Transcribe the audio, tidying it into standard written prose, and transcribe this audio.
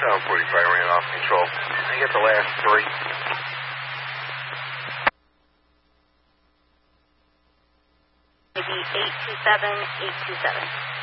745 ran off control. I get the last three. Maybe 827, 827.